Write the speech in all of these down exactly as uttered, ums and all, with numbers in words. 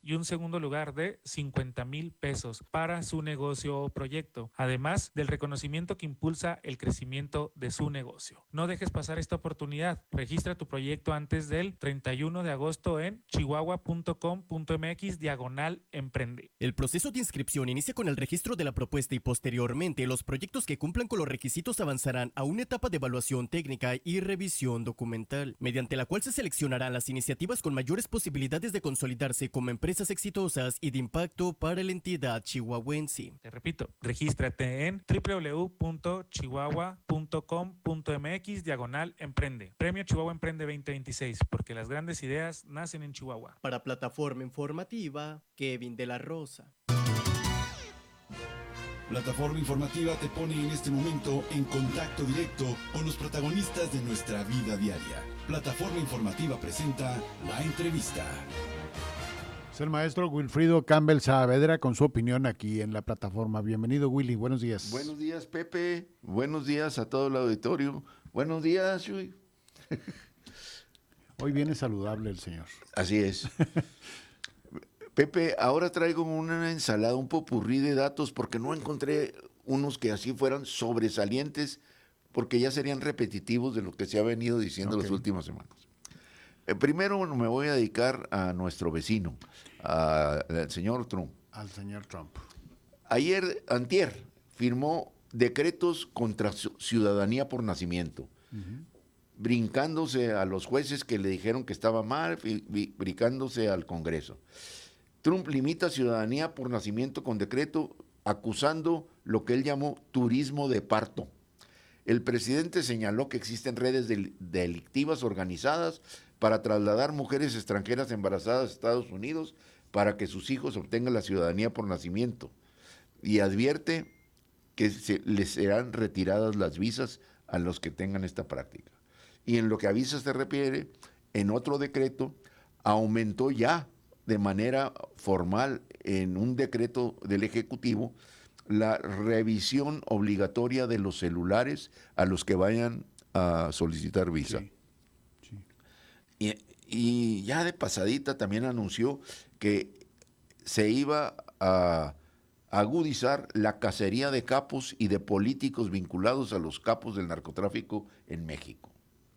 y un segundo lugar de cincuenta mil pesos para su negocio o proyecto, además del reconocimiento que impulsa el crecimiento de su negocio. No dejes pasar esta oportunidad. Registra tu proyecto antes del treinta y uno de agosto en chihuahua punto com punto m x diagonal emprende. El proceso de inscripción inicia con el registro de la propuesta y posteriormente los proyectos que cumplan con los requisitos avanzarán a una etapa de evaluación técnica y revisión documental, mediante la cual se seleccionarán las iniciativas con mayores posibilidades de consolidarse como empresas exitosas y de impacto para la entidad chihuahuense. Te repito, regístrate en w w w punto chihuahua punto com punto m x diagonal emprende. Premio Chihuahua Emprende veinte veintiséis, porque las grandes ideas nacen en Chihuahua. Para Plataforma Informativa, Kevin de la Rosa. Plataforma Informativa te pone en este momento en contacto directo con los protagonistas de nuestra vida diaria. Plataforma Informativa presenta La Entrevista. Es el maestro Wilfrido Campbell Saavedra con su opinión aquí en la plataforma. Bienvenido, Willy. Buenos días. Buenos días, Pepe. Buenos días a todo el auditorio. Buenos días, Chuy. Hoy viene saludable el señor. Así es. Pepe, ahora traigo una ensalada, un popurrí de datos, porque no encontré unos que así fueran sobresalientes, porque ya serían repetitivos de lo que se ha venido diciendo okay. las últimas semanas. Eh, primero me voy a dedicar a nuestro vecino, a, al señor Trump. Al señor Trump. Ayer, antier, firmó decretos contra ciudadanía por nacimiento, uh-huh. brincándose a los jueces que le dijeron que estaba mal, brincándose al Congreso. Trump limita ciudadanía por nacimiento con decreto, acusando lo que él llamó turismo de parto. El presidente señaló que existen redes del- delictivas organizadas para trasladar mujeres extranjeras embarazadas a Estados Unidos para que sus hijos obtengan la ciudadanía por nacimiento. Y advierte que se les serán retiradas las visas a los que tengan esta práctica. Y en lo que a visas se refiere, en otro decreto, aumentó ya de manera formal en un decreto del Ejecutivo la revisión obligatoria de los celulares a los que vayan a solicitar visa. Sí, sí. Y, y ya de pasadita también anunció que se iba a agudizar la cacería de capos y de políticos vinculados a los capos del narcotráfico en México.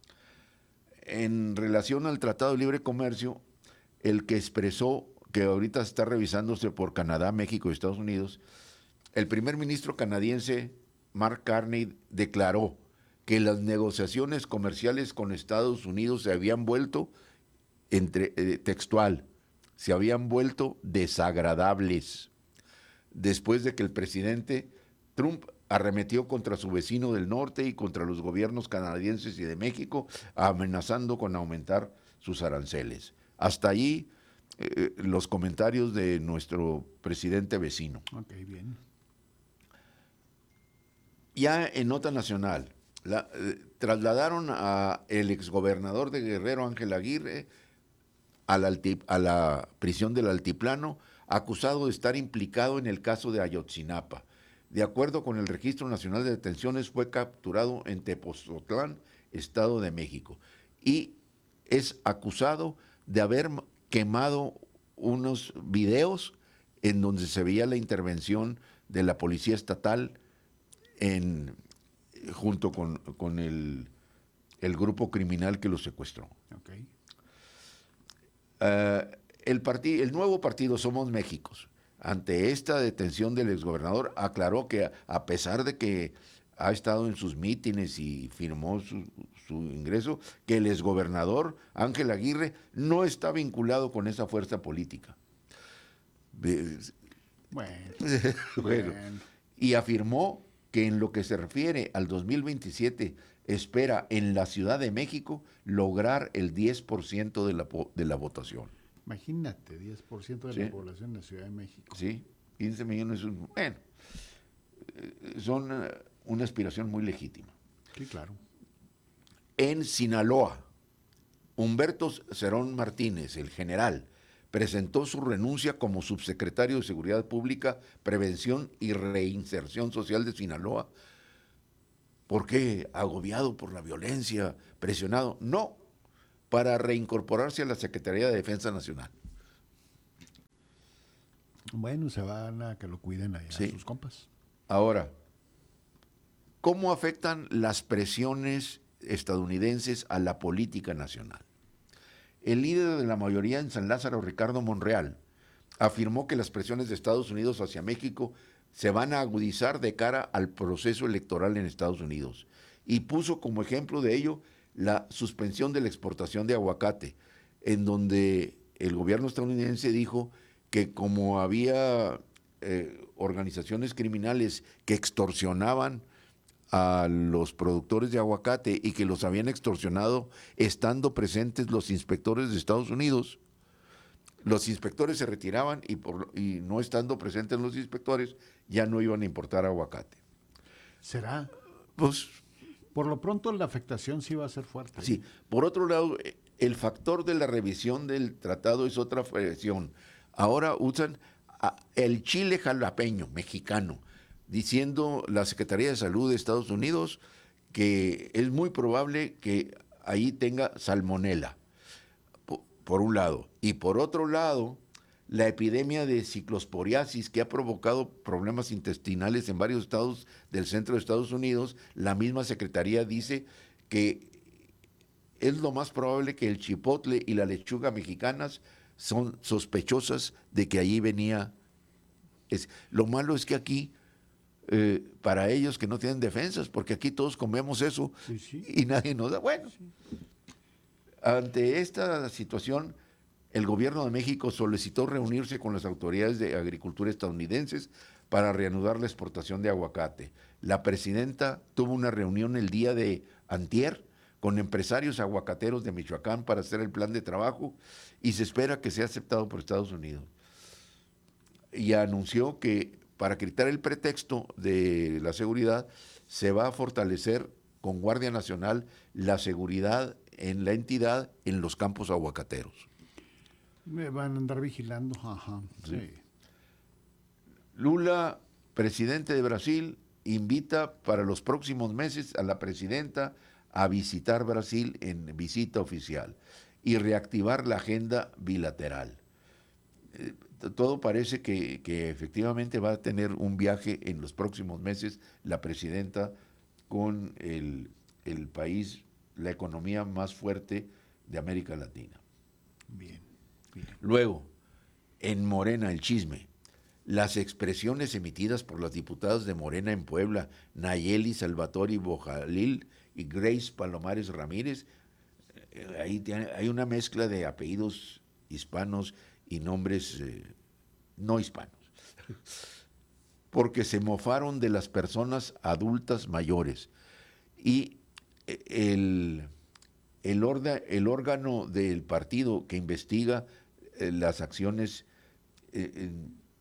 En relación al Tratado de Libre Comercio, el que expresó que ahorita está revisándose por Canadá, México y Estados Unidos, el primer ministro canadiense, Mark Carney, declaró que las negociaciones comerciales con Estados Unidos se habían vuelto, entre, eh, textual, se habían vuelto desagradables, después de que el presidente Trump arremetió contra su vecino del norte y contra los gobiernos canadienses y de México, amenazando con aumentar sus aranceles. Hasta allí eh, los comentarios de nuestro presidente vecino. Ok, bien. Ya en nota nacional, la, eh, trasladaron a el exgobernador de Guerrero, Ángel Aguirre, al alti, a la prisión del Altiplano, acusado de estar implicado en el caso de Ayotzinapa. De acuerdo con el Registro Nacional de Detenciones, fue capturado en Tepoztlán, Estado de México, y es acusado de haber quemado unos videos en donde se veía la intervención de la Policía Estatal en, junto con, con el, el grupo criminal que lo secuestró. Okay. Uh, el, partid, el nuevo partido Somos Méxicos, ante esta detención del exgobernador, aclaró que a, a pesar de que ha estado en sus mítines y firmó su, su ingreso, que el exgobernador Ángel Aguirre no está vinculado con esa fuerza política. Bueno, bueno, bueno. Y afirmó que en lo que se refiere al dos mil veintisiete espera en la Ciudad de México lograr el diez por ciento de la, de la votación. Imagínate, diez por ciento de ¿Sí? la población de Ciudad de México. Sí, quince millones, bueno, son una aspiración muy legítima. Sí, claro. En Sinaloa, Humberto Cerón Martínez, el general, presentó su renuncia como subsecretario de Seguridad Pública, Prevención y Reinserción Social de Sinaloa. ¿Por qué? ¿Agobiado por la violencia? ¿Presionado? No, para reincorporarse a la Secretaría de Defensa Nacional. Bueno, se van a que lo cuiden allá Sí. sus compas. Ahora, ¿cómo afectan las presiones estadounidenses a la política nacional? El líder de la mayoría en San Lázaro, Ricardo Monreal, afirmó que las presiones de Estados Unidos hacia México se van a agudizar de cara al proceso electoral en Estados Unidos y puso como ejemplo de ello la suspensión de la exportación de aguacate, en donde el gobierno estadounidense dijo que como había eh, organizaciones criminales que extorsionaban a los productores de aguacate y que los habían extorsionado estando presentes los inspectores de Estados Unidos, los inspectores se retiraban y, por, y no estando presentes los inspectores ya no iban a importar aguacate. ¿Será? Pues Por lo pronto la afectación sí va a ser fuerte. sí. Por otro lado, el factor de la revisión del tratado es otra presión. Ahora usan a el chile jalapeño mexicano, diciendo la Secretaría de Salud de Estados Unidos que es muy probable que ahí tenga salmonela, por, por un lado. Y por otro lado, la epidemia de ciclosporiasis que ha provocado problemas intestinales en varios estados del centro de Estados Unidos, la misma Secretaría dice que es lo más probable que el chipotle y la lechuga mexicanas son sospechosas de que allí venía. Es, lo malo es que aquí, eh, para ellos que no tienen defensas, porque aquí todos comemos eso Sí, sí. y nadie nos da. Bueno, Sí. ante esta situación, el gobierno de México solicitó reunirse con las autoridades de agricultura estadounidenses para reanudar la exportación de aguacate. La presidenta tuvo una reunión el día de antier con empresarios aguacateros de Michoacán para hacer el plan de trabajo y se espera que sea aceptado por Estados Unidos. Y anunció que para quitar el pretexto de la seguridad se va a fortalecer con Guardia Nacional la seguridad en la entidad en los campos aguacateros. Me van a andar vigilando. Ajá. Sí. Sí. Lula, presidente de Brasil, invita para los próximos meses a la presidenta a visitar Brasil en visita oficial y reactivar la agenda bilateral. Eh, todo parece que, que efectivamente va a tener un viaje en los próximos meses la presidenta con el, el país, la economía más fuerte de América Latina. Bien, bien. Luego, en Morena, el chisme. Las expresiones emitidas por las diputadas de Morena en Puebla, Nayeli Salvatori Bojalil y Grace Palomares Ramírez, eh, ahí tiene, hay una mezcla de apellidos hispanos y nombres eh, no hispanos, porque se mofaron de las personas adultas mayores. Y eh, el, el, orda, el órgano del partido que investiga eh, las acciones eh, eh,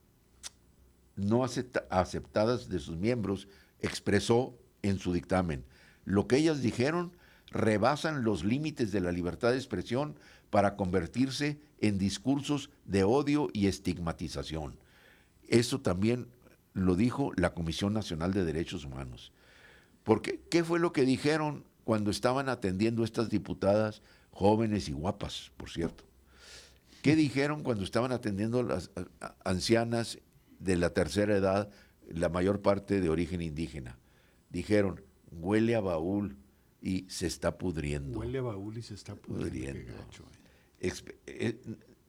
no acepta, aceptadas de sus miembros, expresó en su dictamen: lo que ellas dijeron rebasan los límites de la libertad de expresión para convertirse en discursos de odio y estigmatización. Eso también lo dijo la Comisión Nacional de Derechos Humanos. Porque, ¿qué fue lo que dijeron cuando estaban atendiendo estas diputadas jóvenes y guapas, por cierto? ¿Qué dijeron cuando estaban atendiendo a las ancianas de la tercera edad, la mayor parte de origen indígena? Dijeron: huele a baúl y se está pudriendo. Huele a baúl y se está pudriendo. Pudriendo. Qué gacho, eh. Exp- eh,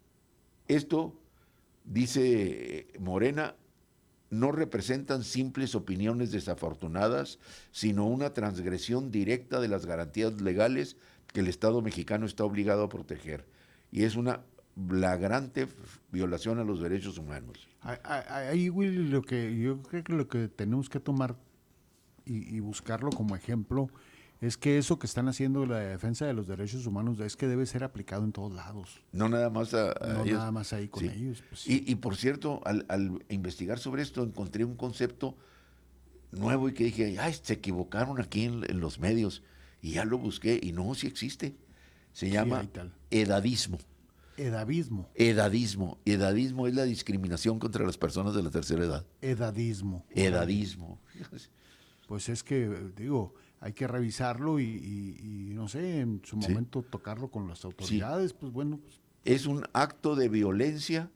Esto, dice Morena, no representan simples opiniones desafortunadas, sino una transgresión directa de las garantías legales que el Estado mexicano está obligado a proteger. Y es una flagrante violación a los derechos humanos. Ahí, Willy, lo que yo creo que lo que tenemos que tomar y, y buscarlo como ejemplo es que eso que están haciendo la defensa de los derechos humanos es que debe ser aplicado en todos lados. No nada más a, a No ellos. nada más ahí con Sí. ellos. Pues, Y, y por cierto, al, al investigar sobre esto encontré un concepto nuevo y que dije: ay, se equivocaron aquí en, en los medios. Y ya lo busqué y no, sí existe. Se Sí, llama hay tal. edadismo. Edadismo. Edadismo. Edadismo es la discriminación contra las personas de la tercera edad. Edadismo. Edadismo. Pues es que, digo, hay que revisarlo y, y- y, no sé, en su Sí. momento tocarlo con las autoridades, pues bueno, pues, Es un acto de violencia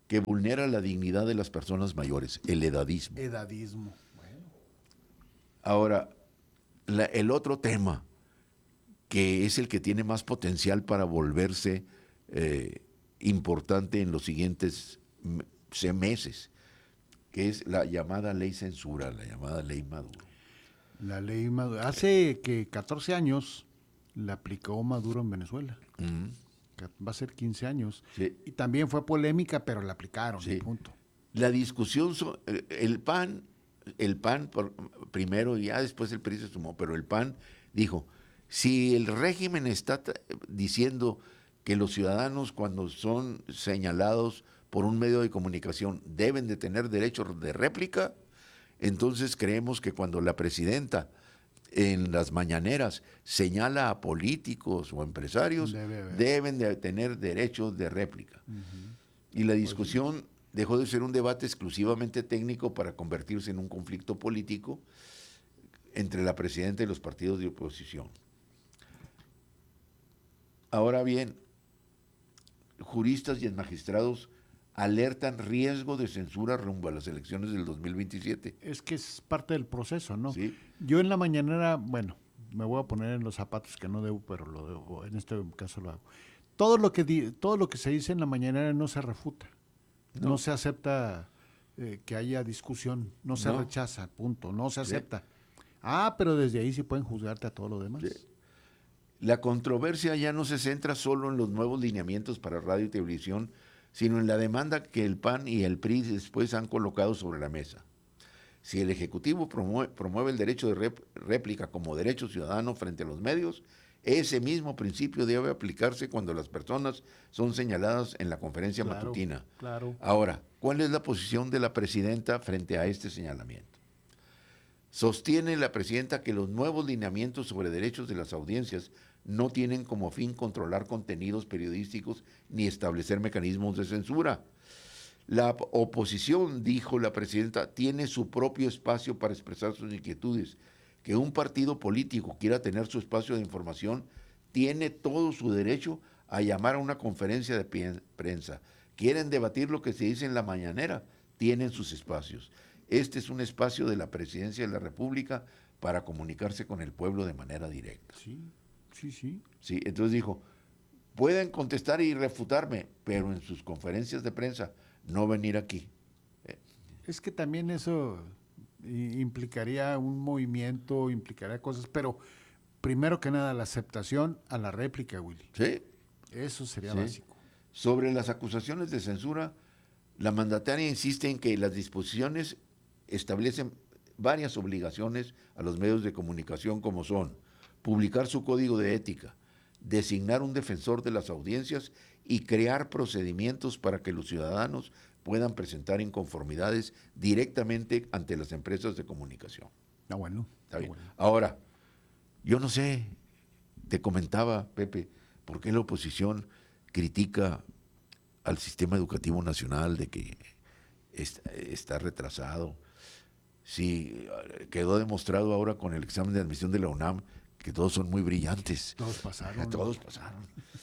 que vulnera la dignidad de las personas mayores, el edadismo. Edadismo. Bueno. Ahora, la- el otro tema, que es el que tiene más potencial para volverse eh, importante en los siguientes m- se- meses, que es la llamada ley censura, la llamada ley Maduro. La ley Maduro. Hace que catorce años la aplicó Maduro en Venezuela. Mm, Ca- Va a ser quince años. sí. Y también fue polémica, pero la aplicaron. Sí. Punto. La discusión, so- el- el P A N, el P A N por- primero y ya después el P R I se sumó, pero el P A N dijo, si el régimen está t- diciendo que los ciudadanos cuando son señalados por un medio de comunicación deben de tener derechos de réplica, entonces creemos que cuando la presidenta en las mañaneras señala a políticos o empresarios, Debe haber. deben de tener derechos de réplica. Y la discusión dejó de ser un debate exclusivamente técnico para convertirse en un conflicto político entre la presidenta y los partidos de oposición. Ahora bien, juristas y magistrados alertan riesgo de censura rumbo a las elecciones del dos mil veintisiete. Es que es parte del proceso, ¿no? Sí. Yo en la mañanera, bueno, me voy a poner en los zapatos que no debo, pero lo debo, en este caso lo hago. Todo lo que di- todo lo que se dice en la mañanera no se refuta, no, No. se acepta eh, que haya discusión, no se No. rechaza, punto, no se Sí. acepta. Ah, pero desde ahí sí pueden juzgarte a todo lo demás. Sí. La controversia ya no se centra solo en los nuevos lineamientos para radio y televisión, sino en la demanda que el P A N y el P R I después han colocado sobre la mesa. Si el Ejecutivo promueve, promueve el derecho de rep- réplica como derecho ciudadano frente a los medios, ese mismo principio debe aplicarse cuando las personas son señaladas en la conferencia Claro, matutina. claro. Ahora, ¿cuál es la posición de la presidenta frente a este señalamiento? Sostiene la presidenta que los nuevos lineamientos sobre derechos de las audiencias no tienen como fin controlar contenidos periodísticos ni establecer mecanismos de censura. La op- oposición, dijo la presidenta, tiene su propio espacio para expresar sus inquietudes. Que un partido político quiera tener su espacio de información, tiene todo su derecho a llamar a una conferencia de pien- prensa. Quieren debatir lo que se dice en la mañanera, tienen sus espacios. Este es un espacio de la Presidencia de la República para comunicarse con el pueblo de manera directa. Sí, sí, sí. Sí, entonces dijo, pueden contestar y refutarme, pero en sus conferencias de prensa no venir aquí. Es que también eso i- implicaría un movimiento, implicaría cosas, pero primero que nada la aceptación a la réplica, Willy. ¿Sí? Eso sería Sí. básico. Sobre las acusaciones de censura, la mandataria insiste en que las disposiciones establecen varias obligaciones a los medios de comunicación como son publicar su código de ética, designar un defensor de las audiencias y crear procedimientos para que los ciudadanos puedan presentar inconformidades directamente ante las empresas de comunicación. Ah, bueno. Está ah, bien. bueno. Ahora, yo no sé, te comentaba, Pepe, por qué la oposición critica al sistema educativo nacional de que está, está retrasado. Sí, quedó demostrado ahora con el examen de admisión de la UNAM que todos son muy brillantes. Todos pasaron. Todos pasaron.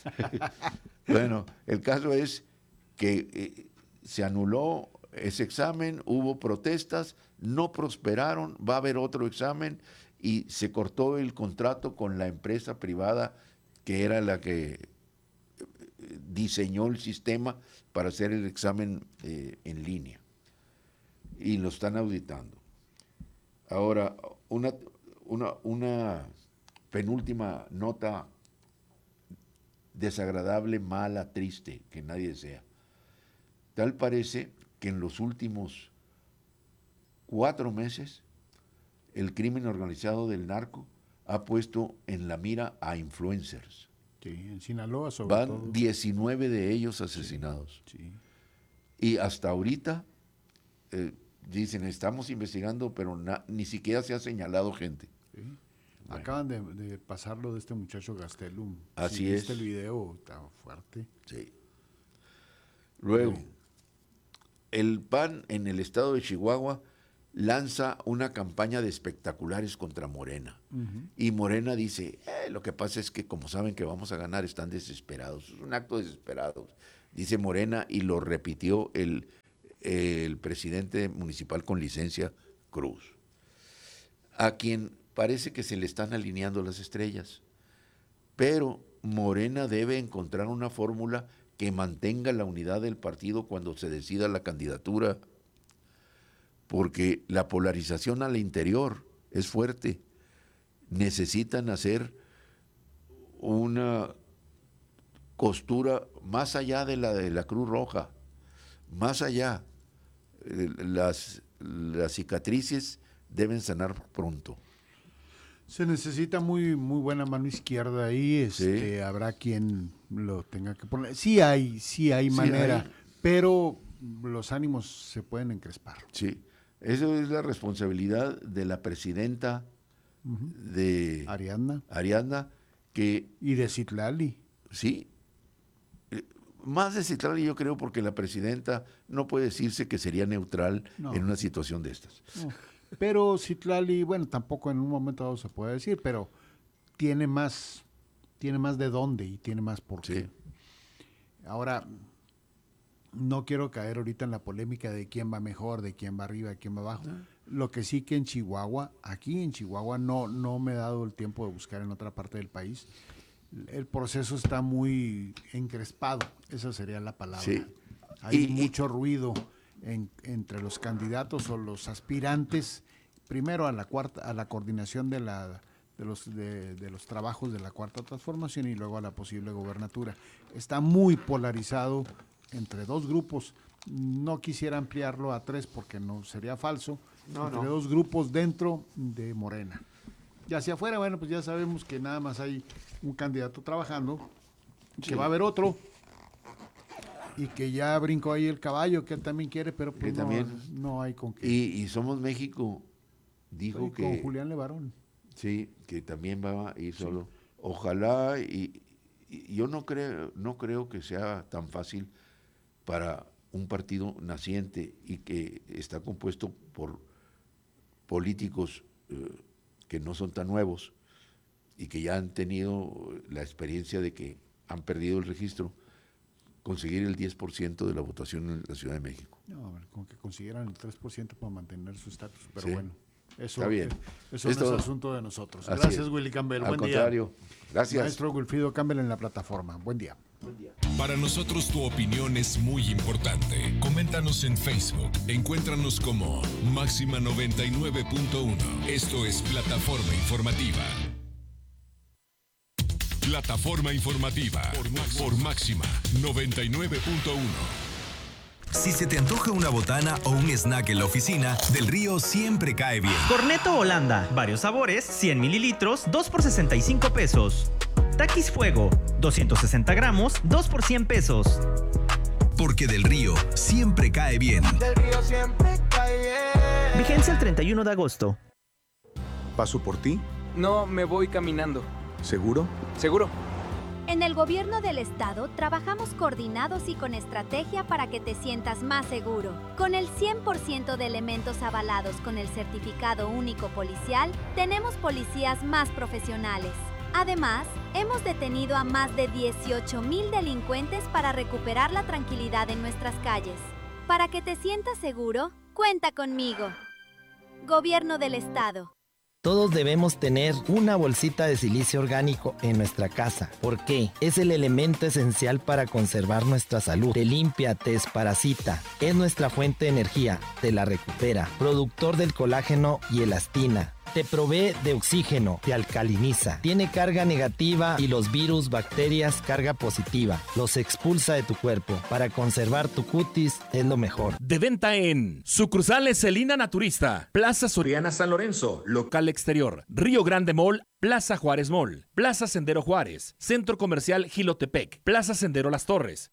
Bueno, el caso es que eh, se anuló ese examen, hubo protestas, no prosperaron, va a haber otro examen y se cortó el contrato con la empresa privada que era la que eh, diseñó el sistema para hacer el examen eh, en línea. Y lo están auditando. Ahora, una, una, una penúltima nota desagradable, mala, triste, que nadie desea. Tal parece que en los últimos cuatro meses el crimen organizado del narco ha puesto en la mira a influencers. Sí, en Sinaloa sobre Van todo. diecinueve de ellos asesinados. Sí. Y hasta ahorita eh, dicen, estamos investigando, pero na- ni siquiera se ha señalado gente. Sí. Acaban de, de pasarlo de este muchacho Gastelum. Así Si viste es. el video, está fuerte. Sí. Luego, el P A N en el estado de Chihuahua lanza una campaña de espectaculares contra Morena. Y Morena dice, eh, lo que pasa es que como saben que vamos a ganar, están desesperados. Es un acto desesperado. dice Morena, y lo repitió el, el presidente municipal con licencia, Cruz, a quien parece que se le están alineando las estrellas. Pero Morena debe encontrar una fórmula que mantenga la unidad del partido cuando se decida la candidatura, porque la polarización al interior es fuerte. Necesitan hacer una costura más allá de la de la Cruz Roja, más allá. Las, las cicatrices deben sanar pronto. Se necesita muy muy buena mano izquierda ahí, este, Sí. habrá quien lo tenga que poner. Sí hay, sí hay Sí manera, hay. pero los ánimos se pueden encrespar. Sí, eso es la responsabilidad de la presidenta de Ariadna Ariadna, que y de Citlali. sí, eh, más de Citlali yo creo, porque la presidenta no puede decirse que sería neutral No. en una situación de estas. No. Pero Citlali, bueno, tampoco en un momento dado se puede decir, pero tiene más, tiene más de dónde y tiene más por qué. Sí. Ahora, no quiero caer ahorita en la polémica de quién va mejor, de quién va arriba, de quién va abajo. Lo que sí que en Chihuahua, aquí en Chihuahua no, no me he dado el tiempo de buscar en otra parte del país. El proceso está muy encrespado, esa sería la palabra. Sí. Hay Y- y- mucho ruido en- entre los candidatos o los aspirantes, primero a la cuarta, a la coordinación de la de los de, de los trabajos de la cuarta transformación y luego a la posible gobernatura. Está muy polarizado entre dos grupos. No quisiera ampliarlo a tres porque no sería falso. No, entre no. dos grupos dentro de Morena. Y hacia afuera, bueno, pues ya sabemos que nada más hay un candidato trabajando, que Sí. va a haber otro y que ya brincó ahí el caballo, que él también quiere, pero pues Que no, también. no hay con qué. Y, y Somos México dijo Estoy que con Julián Levarón. sí, que también va a ir solo. Ojalá, y, y yo no creo, no creo que sea tan fácil para un partido naciente y que está compuesto por políticos eh, que no son tan nuevos y que ya han tenido la experiencia de que han perdido el registro, conseguir el diez por ciento de la votación en la Ciudad de México. No, a ver, con que consiguieran el tres por ciento para mantener su estatus, pero Sí. bueno. Eso, Está bien. eh, eso Esto- no es asunto de nosotros. Así Gracias, es. Willy Campbell. Al Buen contrario, día. gracias. Maestro Wilfrido Campbell en la plataforma. Buen día. Para nosotros tu opinión es muy importante. Coméntanos en Facebook. Encuéntranos como Máxima noventa y nueve punto uno. Esto es Plataforma Informativa. Plataforma Informativa por, Máxima- por Máxima noventa y nueve punto uno. Si se te antoja una botana o un snack en la oficina, Del Río siempre cae bien. Corneto Holanda, varios sabores, cien mililitros, dos por sesenta y cinco pesos. Takis Fuego, doscientos sesenta gramos, dos por cien pesos. Porque Del Río siempre cae bien. Del Río siempre cae bien. Vigencia el treinta y uno de agosto. ¿Paso por ti? No, me voy caminando. ¿Seguro? ¿Seguro? En el gobierno del estado trabajamos coordinados y con estrategia para que te sientas más seguro. Con el cien por ciento de elementos avalados con el certificado único policial, tenemos policías más profesionales. Además, hemos detenido a más de dieciocho mil delincuentes para recuperar la tranquilidad en nuestras calles. Para que te sientas seguro, cuenta conmigo. Gobierno del estado. Todos debemos tener una bolsita de silicio orgánico en nuestra casa. ¿Por qué? Es el elemento esencial para conservar nuestra salud. Te limpia, te desparasita. Es nuestra fuente de energía. Te la recupera. Productor del colágeno y elastina. Te provee de oxígeno, te alcaliniza. Tiene carga negativa y los virus, bacterias, carga positiva. Los expulsa de tu cuerpo. Para conservar tu cutis es lo mejor. De venta en sucursales Celina Naturista, Plaza Soriana San Lorenzo, local exterior, Río Grande Mall, Plaza Juárez Mall, Plaza Sendero Juárez, Centro Comercial Gilotepec, Plaza Sendero Las Torres.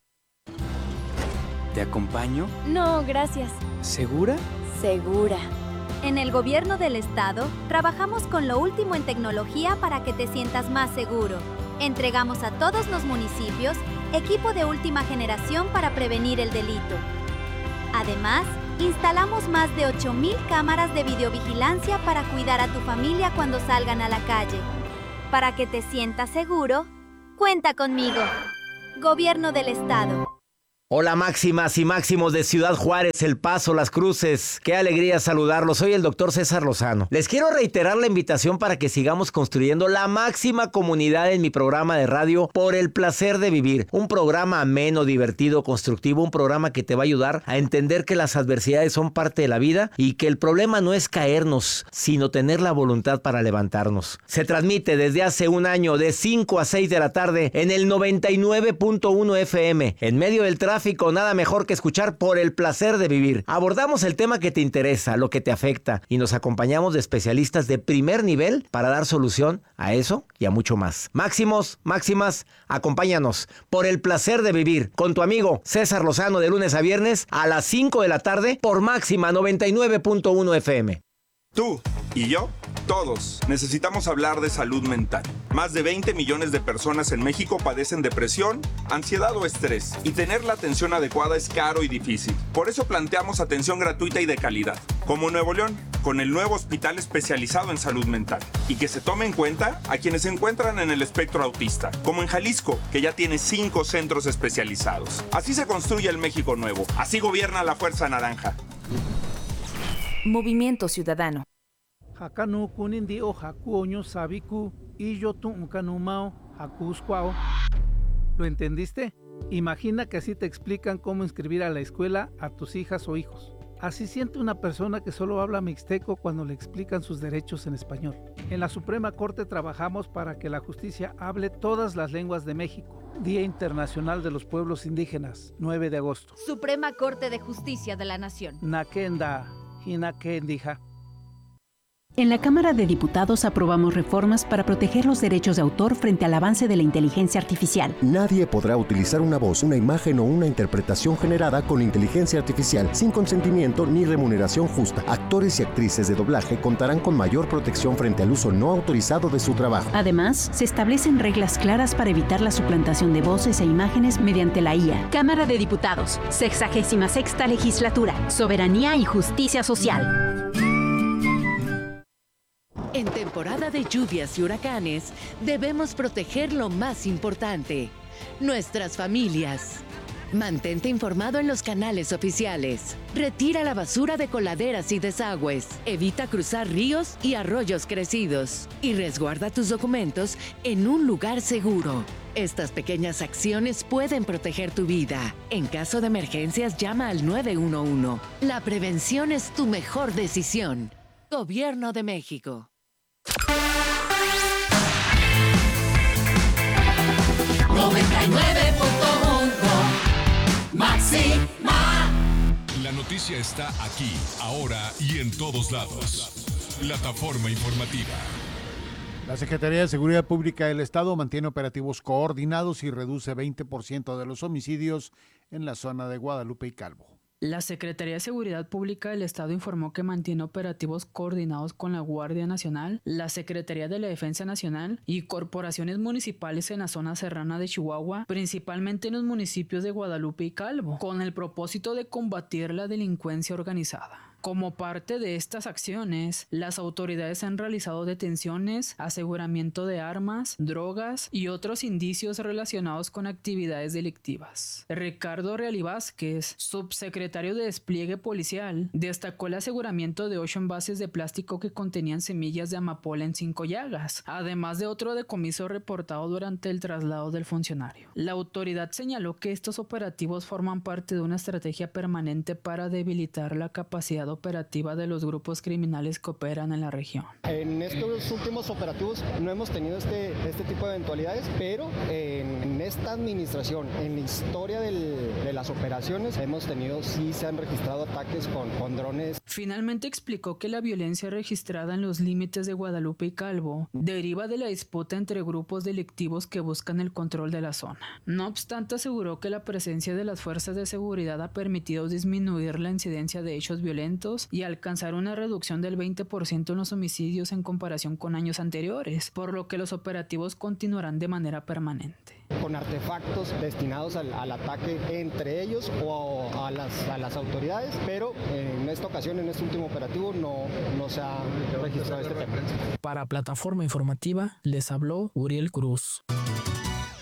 ¿Te acompaño? No, gracias. ¿Segura? Segura. En el gobierno del estado, trabajamos con lo último en tecnología para que te sientas más seguro. Entregamos a todos los municipios equipo de última generación para prevenir el delito. Además, instalamos más de ocho mil cámaras de videovigilancia para cuidar a tu familia cuando salgan a la calle. Para que te sientas seguro, cuenta conmigo. Gobierno del estado. Hola máximas y máximos de Ciudad Juárez, El Paso, Las Cruces. Qué alegría saludarlos. Soy el doctor César Lozano. Les quiero reiterar la invitación para que sigamos construyendo la máxima comunidad en mi programa de radio Por el Placer de Vivir. Un programa ameno, divertido, constructivo, un programa que te va a ayudar a entender que las adversidades son parte de la vida y que el problema no es caernos, sino tener la voluntad para levantarnos. Se transmite desde hace un año de cinco a seis de la tarde en el noventa y nueve punto uno F M. En medio del tráfico, nada mejor que escuchar Por el Placer de Vivir. Abordamos el tema que te interesa, lo que te afecta, y nos acompañamos de especialistas de primer nivel para dar solución a eso y a mucho más. Máximos, máximas, acompáñanos Por el Placer de Vivir con tu amigo César Lozano de lunes a viernes a las cinco de la tarde por Máxima noventa y nueve punto uno F M. Tú y yo, todos, necesitamos hablar de salud mental. Más de veinte millones de personas en México padecen depresión, ansiedad o estrés, y tener la atención adecuada es caro y difícil. Por eso planteamos atención gratuita y de calidad, como en Nuevo León, con el nuevo hospital especializado en salud mental, y que se tome en cuenta a quienes se encuentran en el espectro autista, como en Jalisco, que ya tiene cinco centros especializados. Así se construye el México nuevo, así gobierna la Fuerza Naranja. Movimiento Ciudadano. Hakanu kunindi o hakuoño sabiku y yo tu kanumao hakusquao. ¿Lo entendiste? Imagina que así te explican cómo inscribir a la escuela a tus hijas o hijos. Así siente una persona que solo habla mixteco cuando le explican sus derechos en español. En la Suprema Corte trabajamos para que la justicia hable todas las lenguas de México. Día Internacional de los Pueblos Indígenas, nueve de agosto. Suprema Corte de Justicia de la Nación. Nakenda, Hinakendija. En la Cámara de Diputados aprobamos reformas para proteger los derechos de autor frente al avance de la inteligencia artificial. Nadie podrá utilizar una voz, una imagen o una interpretación generada con inteligencia artificial sin consentimiento ni remuneración justa. Actores y actrices de doblaje contarán con mayor protección frente al uso no autorizado de su trabajo. Además, se establecen reglas claras para evitar la suplantación de voces e imágenes mediante la I A. Cámara de Diputados, sexagésima sexta legislatura, soberanía y justicia social. En temporada de lluvias y huracanes, debemos proteger lo más importante, nuestras familias. Mantente informado en los canales oficiales. Retira la basura de coladeras y desagües. Evita cruzar ríos y arroyos crecidos. Y resguarda tus documentos en un lugar seguro. Estas pequeñas acciones pueden proteger tu vida. En caso de emergencias, llama al nueve uno uno. La prevención es tu mejor decisión. Gobierno de México. noventa y nueve punto uno Máxima. La noticia está aquí, ahora y en todos lados. Plataforma informativa. La Secretaría de Seguridad Pública del Estado mantiene operativos coordinados y reduce veinte por ciento de los homicidios en la zona de Guadalupe y Calvo. La Secretaría de Seguridad Pública del Estado informó que mantiene operativos coordinados con la Guardia Nacional, la Secretaría de la Defensa Nacional y corporaciones municipales en la zona serrana de Chihuahua, principalmente en los municipios de Guadalupe y Calvo, con el propósito de combatir la delincuencia organizada. Como parte de estas acciones, las autoridades han realizado detenciones, aseguramiento de armas, drogas y otros indicios relacionados con actividades delictivas. Ricardo Reali Vázquez, subsecretario de Despliegue Policial, destacó el aseguramiento de ocho envases de plástico que contenían semillas de amapola en cinco llagas, además de otro decomiso reportado durante el traslado del funcionario. La autoridad señaló que estos operativos forman parte de una estrategia permanente para debilitar la capacidad operativa de los grupos criminales que operan en la región. En estos últimos operativos no hemos tenido este, este tipo de eventualidades, pero en, en esta administración, en la historia del, de las operaciones, hemos tenido, sí se han registrado ataques con, con drones. Finalmente explicó que la violencia registrada en los límites de Guadalupe y Calvo deriva de la disputa entre grupos delictivos que buscan el control de la zona. No obstante, aseguró que la presencia de las fuerzas de seguridad ha permitido disminuir la incidencia de hechos violentos y alcanzar una reducción del veinte por ciento en los homicidios en comparación con años anteriores, por lo que los operativos continuarán de manera permanente. Con artefactos destinados al, al ataque entre ellos o a las, a las autoridades, pero en esta ocasión, en este último operativo, no, no se ha registrado este tema. Para Plataforma Informativa, les habló Uriel Cruz.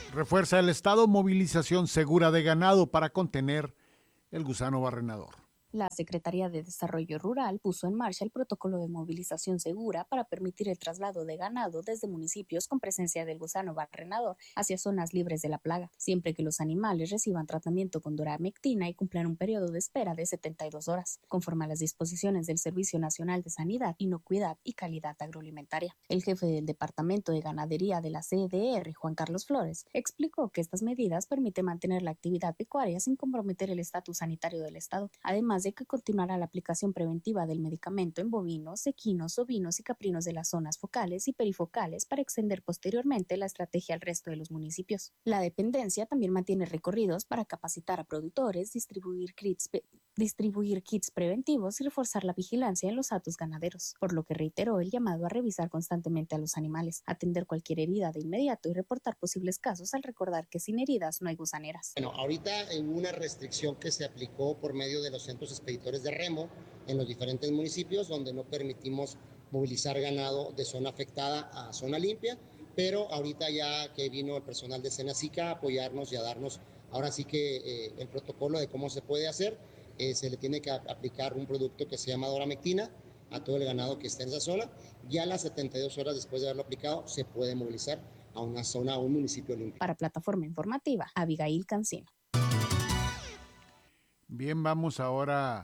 Refuerza el Estado movilización segura de ganado para contener el gusano barrenador. La Secretaría de Desarrollo Rural puso en marcha el protocolo de movilización segura para permitir el traslado de ganado desde municipios con presencia del gusano barrenador hacia zonas libres de la plaga, siempre que los animales reciban tratamiento con doramectina y cumplan un periodo de espera de setenta y dos horas, conforme a las disposiciones del Servicio Nacional de Sanidad, Inocuidad y Calidad Agroalimentaria. El jefe del Departamento de Ganadería de la C D R, Juan Carlos Flores, explicó que estas medidas permiten mantener la actividad pecuaria sin comprometer el estatus sanitario del Estado, además de que continuará la aplicación preventiva del medicamento en bovinos, equinos, ovinos y caprinos de las zonas focales y perifocales para extender posteriormente la estrategia al resto de los municipios. La dependencia también mantiene recorridos para capacitar a productores, distribuir kits, distribuir kits preventivos y reforzar la vigilancia en los hatos ganaderos, por lo que reiteró el llamado a revisar constantemente a los animales, atender cualquier herida de inmediato y reportar posibles casos al recordar que sin heridas no hay gusaneras. Bueno, ahorita hubo una restricción que se aplicó por medio de los centros expeditores de remo en los diferentes municipios donde no permitimos movilizar ganado de zona afectada a zona limpia, pero ahorita ya que vino el personal de Senacica a apoyarnos y a darnos ahora sí que eh, el protocolo de cómo se puede hacer, eh, se le tiene que aplicar un producto que se llama doramectina a todo el ganado que está en esa zona, ya a las setenta y dos horas después de haberlo aplicado se puede movilizar a una zona, a un municipio limpio. Para Plataforma Informativa, Abigail Cancino. Bien, vamos ahora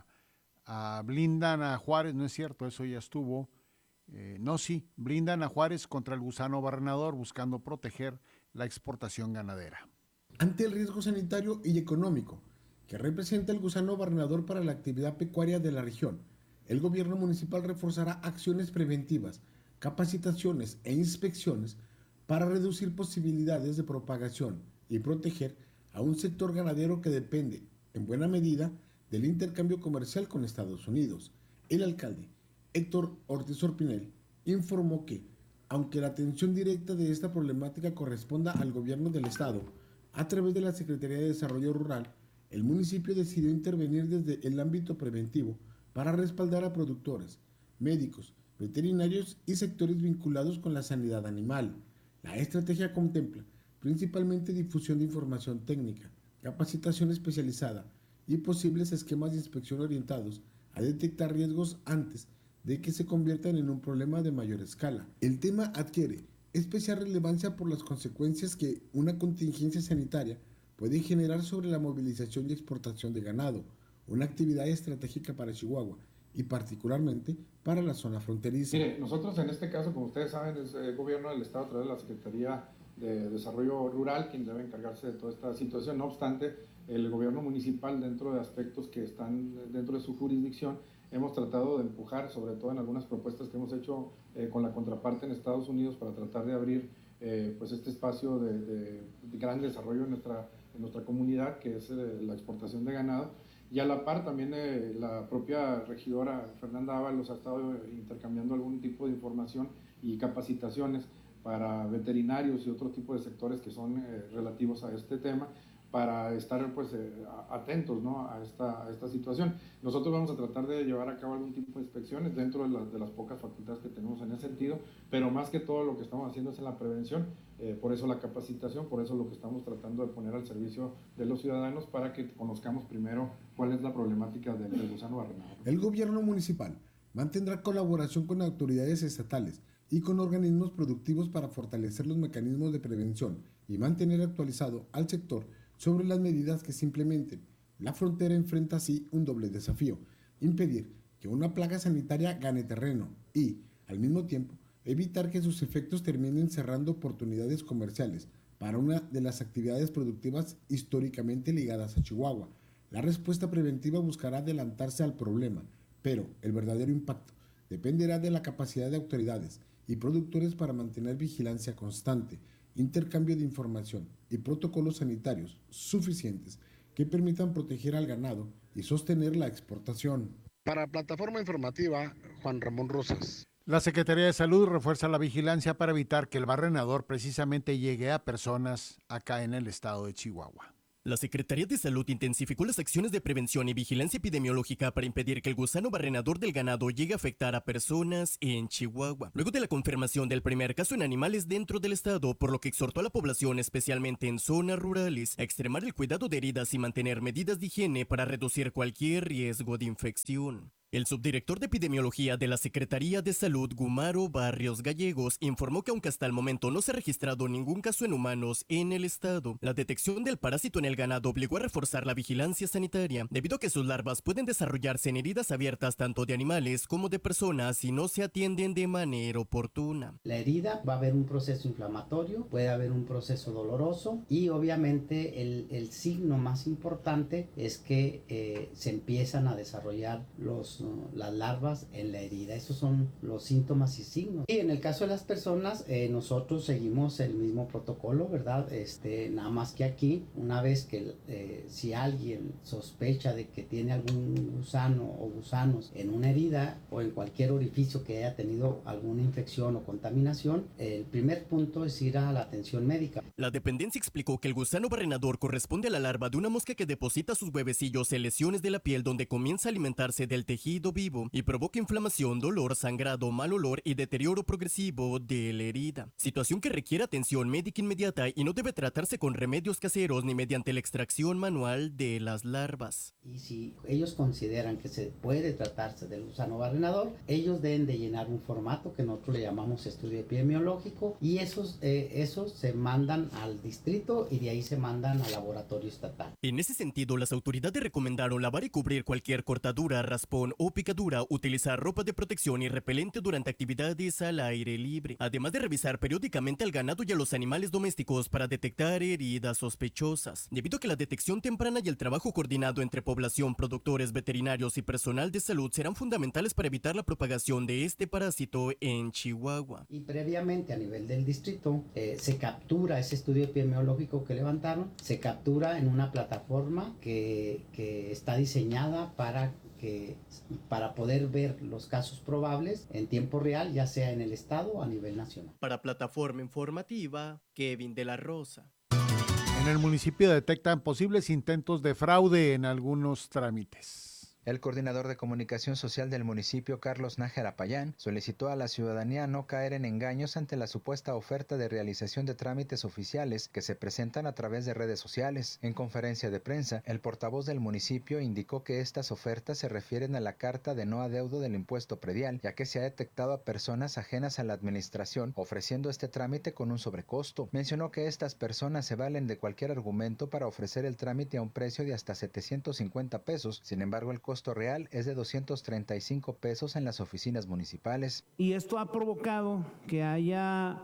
a blindan a Juárez, no es cierto, eso ya estuvo. Eh, no, sí, blindan a Juárez contra el gusano barrenador buscando proteger la exportación ganadera. Ante el riesgo sanitario y económico que representa el gusano barrenador para la actividad pecuaria de la región, el gobierno municipal reforzará acciones preventivas, capacitaciones e inspecciones para reducir posibilidades de propagación y proteger a un sector ganadero que depende en buena medida del intercambio comercial con Estados Unidos. El alcalde Héctor Ortiz Orpinel informó que, aunque la atención directa de esta problemática corresponda al gobierno del estado, a través de la Secretaría de Desarrollo Rural, el municipio decidió intervenir desde el ámbito preventivo para respaldar a productores, médicos, veterinarios y sectores vinculados con la sanidad animal. La estrategia contempla principalmente difusión de información técnica, capacitación especializada y posibles esquemas de inspección orientados a detectar riesgos antes de que se conviertan en un problema de mayor escala. El tema adquiere especial relevancia por las consecuencias que una contingencia sanitaria puede generar sobre la movilización y exportación de ganado, una actividad estratégica para Chihuahua y particularmente para la zona fronteriza. Mire, nosotros en este caso, como ustedes saben, es el gobierno del estado a través de la Secretaría de Desarrollo Rural quien debe encargarse de toda esta situación. No obstante, el gobierno municipal, dentro de aspectos que están dentro de su jurisdicción, hemos tratado de empujar, sobre todo en algunas propuestas que hemos hecho eh, con la contraparte en Estados Unidos para tratar de abrir eh, pues este espacio de, de, de gran desarrollo en nuestra, en nuestra comunidad, que es eh, la exportación de ganado. Y a la par también eh, la propia regidora Fernanda Ábalos ha estado intercambiando algún tipo de información y capacitaciones para veterinarios y otro tipo de sectores que son eh, relativos a este tema, para estar pues eh, atentos, ¿no?, a, esta, a esta situación. Nosotros vamos a tratar de llevar a cabo algún tipo de inspecciones dentro de, la, de las pocas facultades que tenemos en ese sentido, pero más que todo lo que estamos haciendo es en la prevención, eh, por eso la capacitación, por eso lo que estamos tratando de poner al servicio de los ciudadanos para que conozcamos primero cuál es la problemática del, del gusano barrenador. El gobierno municipal mantendrá colaboración con autoridades estatales y con organismos productivos para fortalecer los mecanismos de prevención y mantener actualizado al sector sobre las medidas que se implementen. La frontera enfrenta así un doble desafío: impedir que una plaga sanitaria gane terreno y, al mismo tiempo, evitar que sus efectos terminen cerrando oportunidades comerciales para una de las actividades productivas históricamente ligadas a Chihuahua. La respuesta preventiva buscará adelantarse al problema, pero el verdadero impacto dependerá de la capacidad de autoridades y productores para mantener vigilancia constante, intercambio de información y protocolos sanitarios suficientes que permitan proteger al ganado y sostener la exportación. Para Plataforma Informativa, Juan Ramón Rosas. La Secretaría de Salud refuerza la vigilancia para evitar que el barrenador precisamente llegue a personas acá en el estado de Chihuahua. La Secretaría de Salud intensificó las acciones de prevención y vigilancia epidemiológica para impedir que el gusano barrenador del ganado llegue a afectar a personas en Chihuahua. Luego de la confirmación del primer caso en animales dentro del estado, por lo que exhortó a la población, especialmente en zonas rurales, a extremar el cuidado de heridas y mantener medidas de higiene para reducir cualquier riesgo de infección. El subdirector de epidemiología de la Secretaría de Salud, Gumaro Barrios Gallegos, informó que aunque hasta el momento no se ha registrado ningún caso en humanos en el estado, la detección del parásito en el ganado obligó a reforzar la vigilancia sanitaria, debido a que sus larvas pueden desarrollarse en heridas abiertas tanto de animales como de personas si no se atienden de manera oportuna. La herida va a haber un proceso inflamatorio, puede haber un proceso doloroso y obviamente el, el signo más importante es que eh, se empiezan a desarrollar los ¿no? las larvas en la herida. Esos son los síntomas y signos. Y en el caso de las personas, eh, nosotros seguimos el mismo protocolo, ¿verdad? Este, nada más que aquí, una vez que eh, si alguien sospecha de que tiene algún gusano o gusanos en una herida o en cualquier orificio que haya tenido alguna infección o contaminación, el primer punto es ir a la atención médica. La dependencia explicó que el gusano barrenador corresponde a la larva de una mosca que deposita sus huevecillos en lesiones de la piel donde comienza a alimentarse del tejido vivo y provoca inflamación, dolor, sangrado, mal olor y deterioro progresivo de la herida. Situación que requiere atención médica inmediata y no debe tratarse con remedios caseros ni mediante la extracción manual de las larvas. Y si ellos consideran que se puede tratarse del gusano barrenador, ellos deben de llenar un formato que nosotros le llamamos estudio epidemiológico y esos, eh, esos se mandan al distrito y de ahí se mandan al laboratorio estatal. En ese sentido, las autoridades recomendaron lavar y cubrir cualquier cortadura, raspón o picadura, utilizar ropa de protección y repelente durante actividades al aire libre, además de revisar periódicamente al ganado y a los animales domésticos para detectar heridas sospechosas, debido a que la detección temprana y el trabajo coordinado entre población, productores, veterinarios y personal de salud serán fundamentales para evitar la propagación de este parásito en Chihuahua. Y previamente a nivel del distrito eh, se captura ese estudio epidemiológico que levantaron, se captura en una plataforma que, que está diseñada para que para poder ver los casos probables en tiempo real, ya sea en el estado o a nivel nacional. Para Plataforma Informativa, Kevin de la Rosa. En el municipio detectan posibles intentos de fraude en algunos trámites. El coordinador de comunicación social del municipio, Carlos Nájera Payán, solicitó a la ciudadanía no caer en engaños ante la supuesta oferta de realización de trámites oficiales que se presentan a través de redes sociales. En conferencia de prensa, el portavoz del municipio indicó que estas ofertas se refieren a la carta de no adeudo del impuesto predial, ya que se ha detectado a personas ajenas a la administración ofreciendo este trámite con un sobrecosto. Mencionó que estas personas se valen de cualquier argumento para ofrecer el trámite a un precio de hasta setecientos cincuenta pesos, sin embargo el costo costo real es de doscientos treinta y cinco pesos en las oficinas municipales. Y esto ha provocado que haya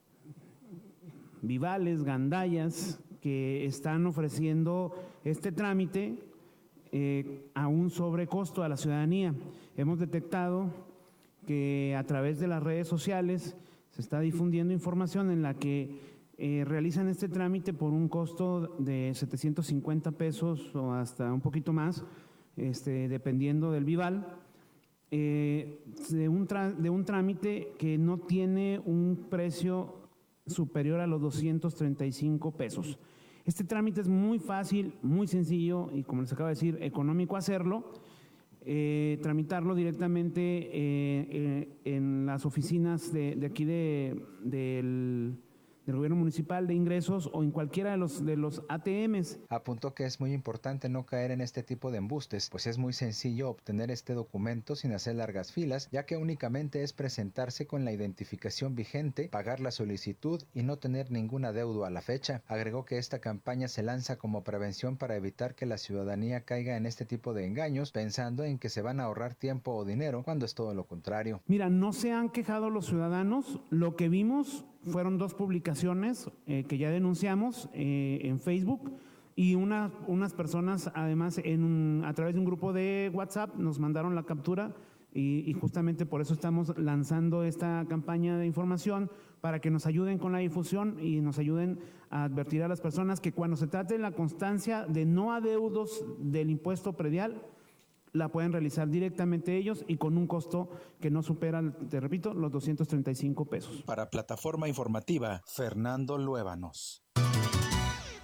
vivales, gandallas, que están ofreciendo este trámite eh, a un sobrecosto a la ciudadanía. Hemos detectado que a través de las redes sociales se está difundiendo información en la que eh, realizan este trámite por un costo de setecientos cincuenta pesos o hasta un poquito más, Este, dependiendo del vival, eh, de, un de un trámite que no tiene un precio superior a los doscientos treinta y cinco pesos. Este trámite es muy fácil, muy sencillo y, como les acabo de decir, económico hacerlo, eh, tramitarlo directamente eh, eh, en las oficinas de, de aquí de, del... del gobierno municipal de ingresos o en cualquiera de los, de los A T Ms. Apuntó que es muy importante no caer en este tipo de embustes, pues es muy sencillo obtener este documento sin hacer largas filas, ya que únicamente es presentarse con la identificación vigente, pagar la solicitud y no tener ningún adeudo a la fecha. Agregó que esta campaña se lanza como prevención para evitar que la ciudadanía caiga en este tipo de engaños, pensando en que se van a ahorrar tiempo o dinero, cuando es todo lo contrario. Mira, no se han quejado los ciudadanos, lo que vimos fueron dos publicaciones eh, que ya denunciamos eh, en Facebook y una, unas personas además en un, a través de un grupo de WhatsApp nos mandaron la captura y, y justamente por eso estamos lanzando esta campaña de información para que nos ayuden con la difusión y nos ayuden a advertir a las personas que cuando se trate de la constancia de no adeudos del impuesto predial, la pueden realizar directamente ellos y con un costo que no supera, te repito, los doscientos treinta y cinco pesos. Para Plataforma Informativa, Fernando Luébanos.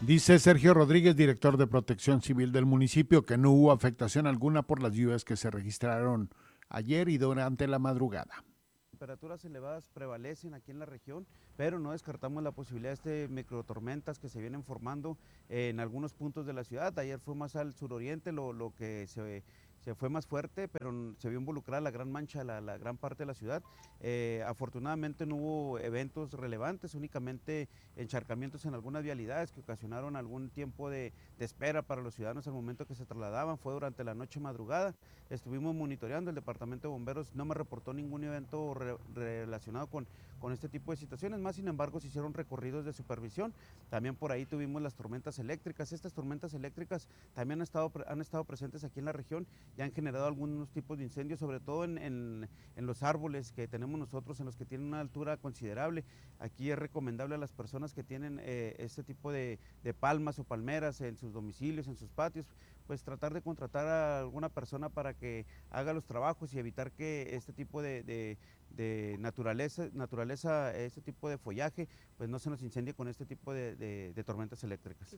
Dice Sergio Rodríguez, director de Protección Civil del municipio, que no hubo afectación alguna por las lluvias que se registraron ayer y durante la madrugada. Temperaturas elevadas prevalecen aquí en la región, pero no descartamos la posibilidad de microtormentas que se vienen formando en algunos puntos de la ciudad. Ayer fue más al suroriente lo, lo que se... se fue más fuerte, pero se vio involucrada la Gran Mancha, la, la gran parte de la ciudad. Eh, afortunadamente no hubo eventos relevantes, únicamente encharcamientos en algunas vialidades que ocasionaron algún tiempo de, de espera para los ciudadanos al momento que se trasladaban. Fue durante la noche madrugada. Estuvimos monitoreando, el Departamento de Bomberos no me reportó ningún evento re, relacionado con, con este tipo de situaciones, más sin embargo se hicieron recorridos de supervisión. También por ahí tuvimos las tormentas eléctricas. Estas tormentas eléctricas también han estado, han estado presentes aquí en la región y han generado algunos tipos de incendios, sobre todo en, en, en los árboles que tenemos nosotros, en los que tienen una altura considerable. Aquí es recomendable a las personas que tienen eh, este tipo de, de palmas o palmeras en sus domicilios, en sus patios, pues tratar de contratar a alguna persona para que haga los trabajos y evitar que este tipo de, de, de naturaleza, naturaleza, este tipo de follaje, pues no se nos incendie con este tipo de, de, de tormentas eléctricas.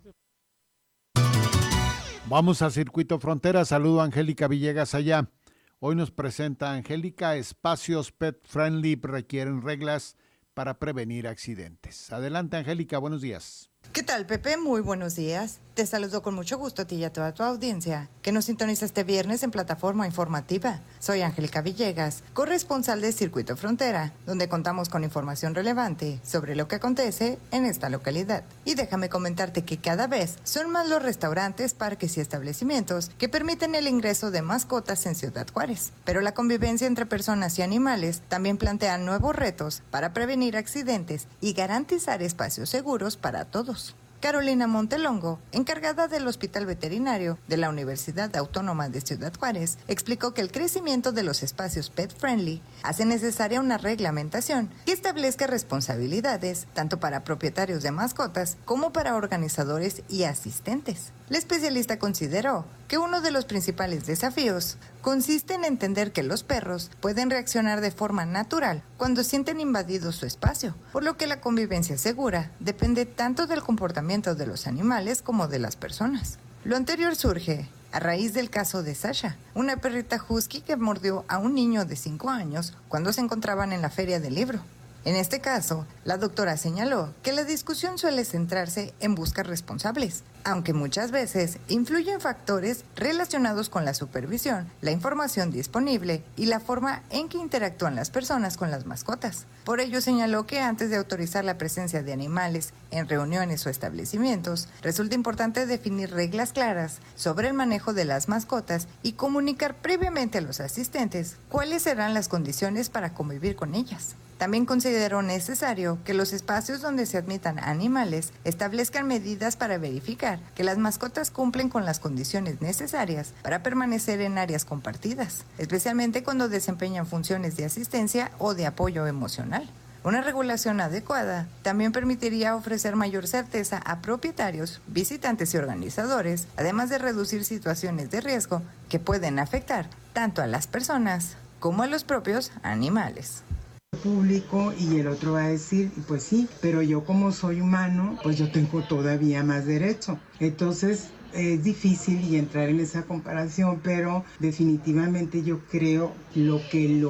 Vamos a Circuito Frontera. Saludo a Angélica Villegas allá. Hoy nos presenta Angélica, espacios pet friendly requieren reglas para prevenir accidentes. Adelante, Angélica, buenos días. ¿Qué tal, Pepe? Muy buenos días. Te saludo con mucho gusto a ti y a toda tu audiencia que nos sintoniza este viernes en Plataforma Informativa. Soy Angélica Villegas, corresponsal de Circuito Frontera, donde contamos con información relevante sobre lo que acontece en esta localidad. Y déjame comentarte que cada vez son más los restaurantes, parques y establecimientos que permiten el ingreso de mascotas en Ciudad Juárez. Pero la convivencia entre personas y animales también plantea nuevos retos para prevenir accidentes y garantizar espacios seguros para todos. Carolina Montelongo, encargada del Hospital Veterinario de la Universidad Autónoma de Ciudad Juárez, explicó que el crecimiento de los espacios pet-friendly hace necesaria una reglamentación que establezca responsabilidades tanto para propietarios de mascotas como para organizadores y asistentes. La especialista consideró que uno de los principales desafíos consiste en entender que los perros pueden reaccionar de forma natural cuando sienten invadido su espacio, por lo que la convivencia segura depende tanto del comportamiento de los animales como de las personas. Lo anterior surge a raíz del caso de Sasha, una perrita husky que mordió a un niño de cinco años cuando se encontraban en la feria del libro. En este caso, la doctora señaló que la discusión suele centrarse en buscar responsables, aunque muchas veces influyen factores relacionados con la supervisión, la información disponible y la forma en que interactúan las personas con las mascotas. Por ello señaló que antes de autorizar la presencia de animales en reuniones o establecimientos, resulta importante definir reglas claras sobre el manejo de las mascotas y comunicar previamente a los asistentes cuáles serán las condiciones para convivir con ellas. También consideró necesario que los espacios donde se admitan animales establezcan medidas para verificar que las mascotas cumplen con las condiciones necesarias para permanecer en áreas compartidas, especialmente cuando desempeñan funciones de asistencia o de apoyo emocional. Una regulación adecuada también permitiría ofrecer mayor certeza a propietarios, visitantes y organizadores, además de reducir situaciones de riesgo que pueden afectar tanto a las personas como a los propios animales. Público y el otro va a decir, pues sí, pero yo como soy humano, pues yo tengo todavía más derecho. Entonces es difícil y entrar en esa comparación, pero definitivamente yo creo lo que lo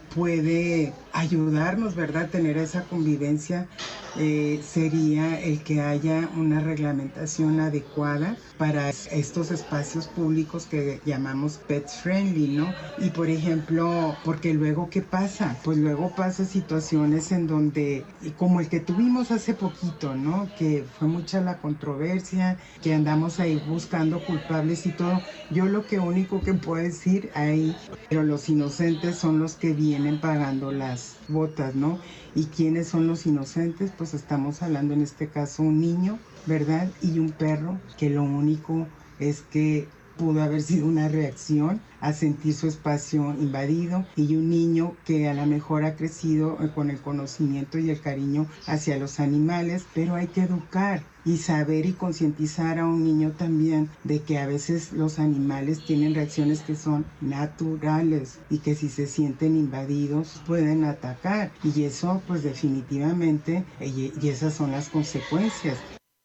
puede ayudarnos, ¿verdad? Tener esa convivencia eh, sería el que haya una reglamentación adecuada para estos espacios públicos que llamamos pet friendly, ¿no? Y por ejemplo, porque luego ¿qué pasa? Pues luego pasa situaciones en donde, como el que tuvimos hace poquito, ¿no? Que fue mucha la controversia, que andamos ahí buscando culpables y todo. Yo lo que único que puedo decir ahí, pero los inocentes son los que vienen pagando las botas, ¿no? ¿Y quiénes son los inocentes? Pues estamos hablando en este caso un niño, ¿verdad? Y un perro, que lo único es que pudo haber sido una reacción a sentir su espacio invadido, y un niño que a lo mejor ha crecido con el conocimiento y el cariño hacia los animales, pero hay que educar y saber y concientizar a un niño también de que a veces los animales tienen reacciones que son naturales y que si se sienten invadidos pueden atacar, y eso pues definitivamente, y, y esas son las consecuencias.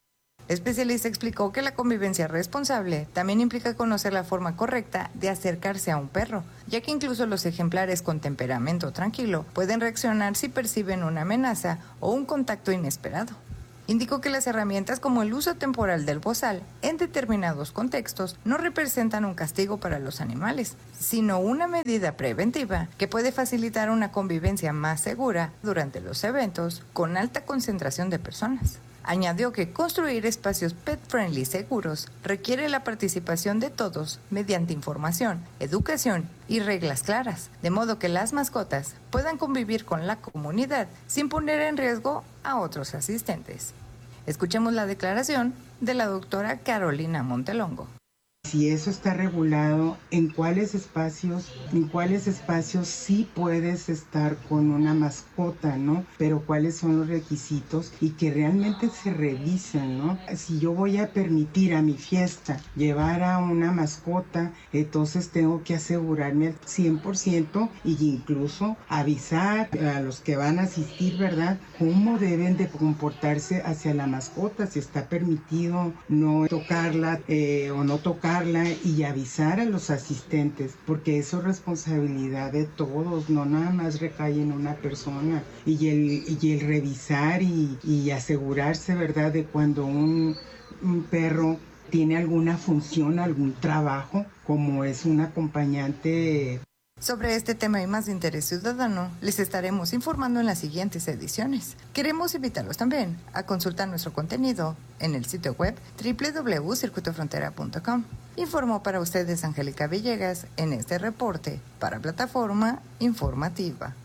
El especialista explicó que la convivencia responsable también implica conocer la forma correcta de acercarse a un perro, ya que incluso los ejemplares con temperamento tranquilo pueden reaccionar si perciben una amenaza o un contacto inesperado. Indicó que las herramientas como el uso temporal del bozal en determinados contextos no representan un castigo para los animales, sino una medida preventiva que puede facilitar una convivencia más segura durante los eventos con alta concentración de personas. Añadió que construir espacios pet-friendly seguros requiere la participación de todos mediante información, educación y reglas claras, de modo que las mascotas puedan convivir con la comunidad sin poner en riesgo a otros asistentes. Escuchemos la declaración de la doctora Carolina Montelongo. Si eso está regulado, ¿en cuáles espacios, en cuáles espacios sí puedes estar con una mascota, ¿no? Pero cuáles son los requisitos y que realmente se revisen, ¿no? Si yo voy a permitir a mi fiesta llevar a una mascota, entonces tengo que asegurarme al cien por ciento y incluso avisar a los que van a asistir, ¿verdad? Cómo deben de comportarse hacia la mascota, si está permitido no tocarla eh, o no tocarla y avisar a los asistentes, porque eso es responsabilidad de todos, no nada más recae en una persona, y el, y el revisar y, y asegurarse, ¿verdad?, de cuando un, un perro tiene alguna función, algún trabajo, como es un acompañante. Sobre este tema y más de interés ciudadano, les estaremos informando en las siguientes ediciones. Queremos invitarlos también a consultar nuestro contenido en el sitio web doble u doble u doble u punto circuito frontera punto com. Informó para ustedes Angélica Villegas en este reporte para Plataforma Informativa.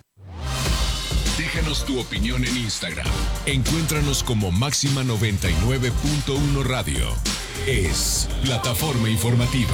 Déjanos tu opinión en Instagram. Encuéntranos como Máxima noventa y nueve punto uno Radio. Es Plataforma Informativa.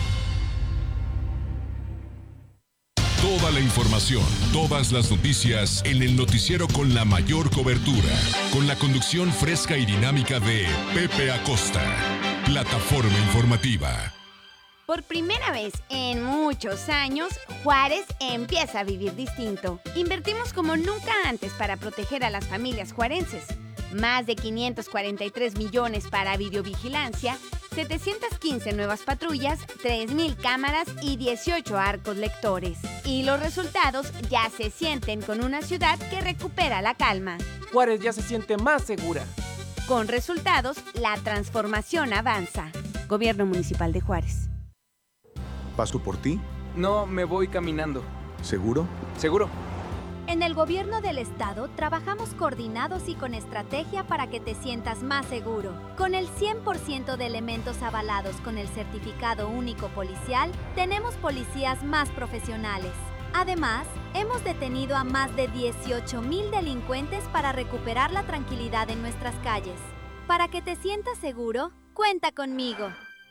Toda la información, todas las noticias en el noticiero con la mayor cobertura, con la conducción fresca y dinámica de Pepe Acosta. Plataforma Informativa. Por primera vez en muchos años, Juárez empieza a vivir distinto. Invertimos como nunca antes para proteger a las familias juarenses. Más de quinientos cuarenta y tres millones para videovigilancia, setecientas quince nuevas patrullas, tres mil cámaras y dieciocho arcos lectores. Y los resultados ya se sienten con una ciudad que recupera la calma. Juárez ya se siente más segura. Con resultados, la transformación avanza. Gobierno Municipal de Juárez. ¿Paso por ti? No, me voy caminando. ¿Seguro? Seguro. En el Gobierno del Estado trabajamos coordinados y con estrategia para que te sientas más seguro. Con el cien por ciento de elementos avalados con el Certificado Único Policial, tenemos policías más profesionales. Además, hemos detenido a más de dieciocho mil delincuentes para recuperar la tranquilidad en nuestras calles. Para que te sientas seguro, cuenta conmigo.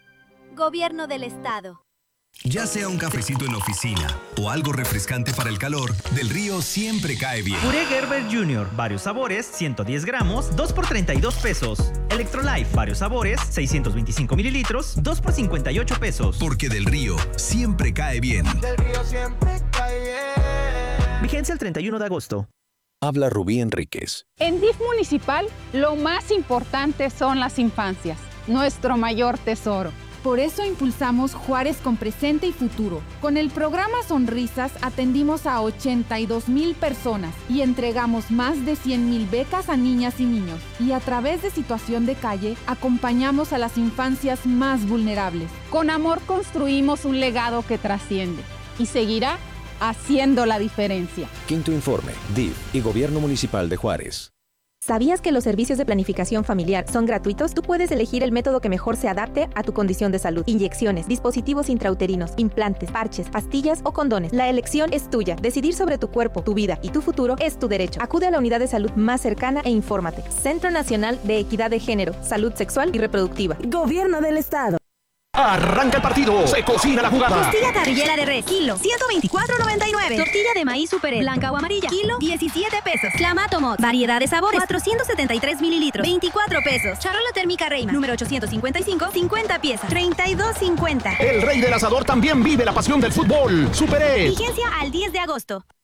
Gobierno del Estado. Ya sea un cafecito en la oficina o algo refrescante para el calor, Del Río siempre cae bien. Puré Gerber junior, varios sabores, ciento diez gramos, dos por treinta y dos pesos. Electrolife, varios sabores, seiscientos veinticinco mililitros, dos por cincuenta y ocho pesos. Porque Del Río siempre cae bien. Del Río siempre cae bien. Vigencia el treinta y uno de agosto. Habla Rubí Enríquez. En D I F municipal, lo más importante son las infancias, nuestro mayor tesoro. Por eso impulsamos Juárez con presente y futuro. Con el programa Sonrisas atendimos a ochenta y dos mil personas y entregamos más de cien mil becas a niñas y niños. Y a través de Situación de Calle acompañamos a las infancias más vulnerables. Con amor construimos un legado que trasciende y seguirá haciendo la diferencia. Quinto informe, D I F y Gobierno Municipal de Juárez. ¿Sabías que los servicios de planificación familiar son gratuitos? Tú puedes elegir el método que mejor se adapte a tu condición de salud. Inyecciones, dispositivos intrauterinos, implantes, parches, pastillas o condones. La elección es tuya. Decidir sobre tu cuerpo, tu vida y tu futuro es tu derecho. Acude a la unidad de salud más cercana e infórmate. Centro Nacional de Equidad de Género, Salud Sexual y Reproductiva. Gobierno del Estado. Arranca el partido, se cocina la jugada. Costilla parrillera de res, kilo, ciento veinticuatro noventa y nueve. Tortilla de maíz Super, blanca o amarilla, kilo, diecisiete pesos. Clamato Mod, variedad de sabores, cuatrocientos setenta y tres mililitros, veinticuatro pesos. Charola térmica Reima, número ochocientos cincuenta y cinco, cincuenta piezas, treinta y dos cincuenta. El rey del asador también vive la pasión del fútbol. Super E. Vigencia al diez de agosto.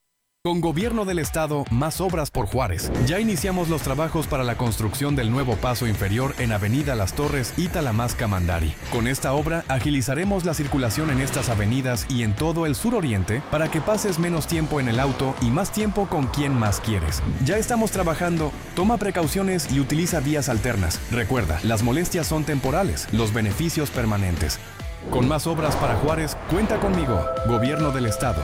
Con Gobierno del Estado, más obras por Juárez. Ya iniciamos los trabajos para la construcción del nuevo paso inferior en Avenida Las Torres y Talamasca-Mandari. Con esta obra, agilizaremos la circulación en estas avenidas y en todo el suroriente para que pases menos tiempo en el auto y más tiempo con quien más quieres. Ya estamos trabajando. Toma precauciones y utiliza vías alternas. Recuerda, las molestias son temporales, los beneficios permanentes. Con más obras para Juárez, cuenta conmigo. Gobierno del Estado.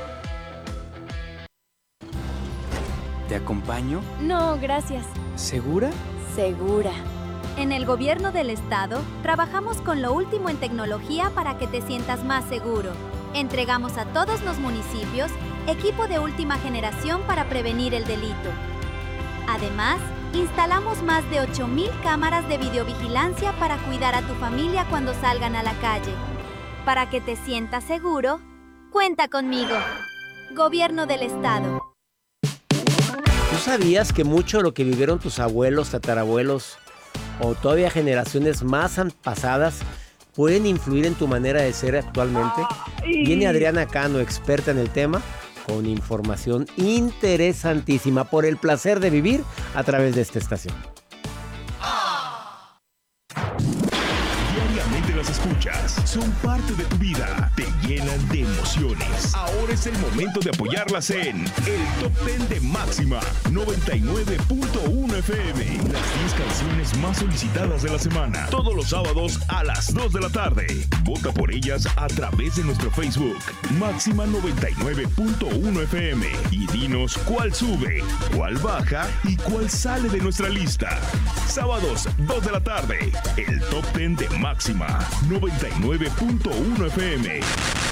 ¿Te acompaño? No, gracias. ¿Segura? Segura. En el Gobierno del Estado, trabajamos con lo último en tecnología para que te sientas más seguro. Entregamos a todos los municipios equipo de última generación para prevenir el delito. Además, instalamos más de ocho mil cámaras de videovigilancia para cuidar a tu familia cuando salgan a la calle. Para que te sientas seguro, cuenta conmigo. Gobierno del Estado. ¿Tú sabías que mucho de lo que vivieron tus abuelos, tatarabuelos o todavía generaciones más pasadas pueden influir en tu manera de ser actualmente? Viene Adriana Cano, experta en el tema, con información interesantísima por el placer de vivir a través de esta estación. Diariamente las escuchas, son parte de tu vida, te llenan de emociones. Ahora es el momento de apoyarlas en el Top diez de Máxima noventa y nueve punto uno F M. Las diez canciones más solicitadas de la semana, todos los sábados a las dos de la tarde. Vota por ellas a través de nuestro Facebook, Máxima noventa y nueve punto uno F M, y dinos cuál sube, cuál baja y cuál sale de nuestra lista. Sábados, dos de la tarde, el Top diez de Máxima noventa y nueve punto uno F M.